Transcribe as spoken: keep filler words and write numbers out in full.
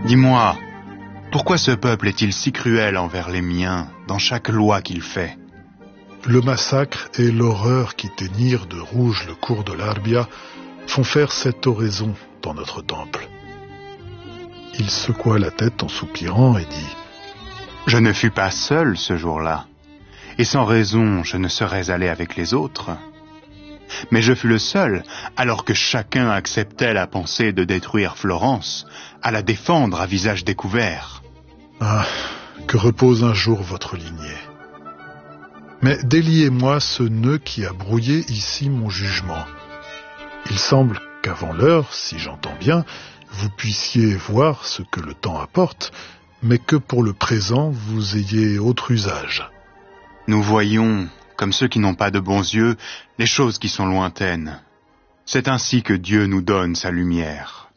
Dis-moi, pourquoi ce peuple est-il si cruel envers les miens dans chaque loi qu'il fait? Le massacre et l'horreur qui teignirent de rouge le cours de l'Arbia font faire cette oraison dans notre temple. Il secoua la tête en soupirant et dit « Je ne fus pas seul ce jour-là, et sans raison je ne serais allé avec les autres. Mais je fus le seul, alors que chacun acceptait la pensée de détruire Florence, à la défendre à visage découvert. » Ah, que repose un jour votre lignée. Mais déliez-moi ce nœud qui a brouillé ici mon jugement. Il semble qu'avant l'heure, si j'entends bien, vous puissiez voir ce que le temps apporte, mais que pour le présent, vous ayez autre usage. Nous voyons, comme ceux qui n'ont pas de bons yeux, les choses qui sont lointaines. C'est ainsi que Dieu nous donne sa lumière.